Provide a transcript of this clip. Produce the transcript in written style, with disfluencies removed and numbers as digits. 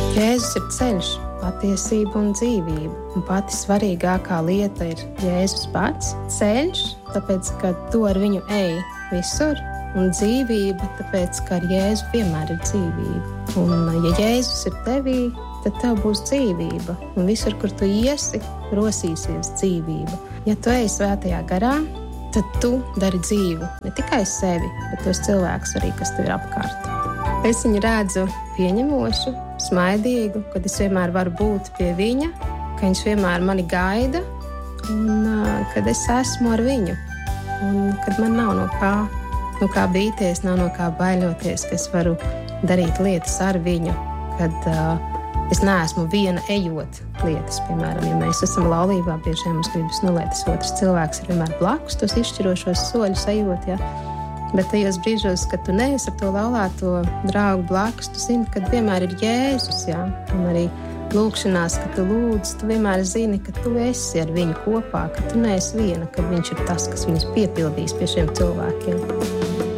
Jēzus ir ceļš, patiesība un dzīvība. Un pati svarīgākā lieta ir Jēzus pats. Ceļš, tāpēc, ka tu ar viņu ej visur. Un dzīvība, tāpēc, ka ar Jēzu vienmēr ir dzīvība. Un ja Jēzus ir tevī, tad tev būs dzīvība. Un visur, kur tu iesi, rosīsies dzīvība. Ja tu ej svētajā garā, tad tu dari dzīvu. Ne tikai sevi, bet tos cilvēkus arī, kas tev ir apkārt. Es viņu redzu pieņemošu, smaidīgu, kad es vienmēr varu būt pie viņa, ka viņš vienmēr mani gaida un kad es esmu ar viņu. Un kad man nav no kā bīties, nav no kā baiļoties, ka es varu darīt lietas ar viņu, kad es neesmu viena ejot lietas. Piemēram, ja mēs esam laulībā, bieži vien mums gribas, lai tas otrs cilvēks ir vienmēr blakus, tos izšķirošos soļus ejot, ja. Bet tajos brīžos, kad tu neesi ar to laulāto draugu blakus, tu zini, ka vienmēr ir Jēzus, jā. Un arī lūkšanās, kad tu lūdz, tu vienmēr zini, ka tu esi ar viņu kopā, ka tu neesi viena, ka viņš ir tas, kas viņus piepildīs pie šiem cilvēkiem.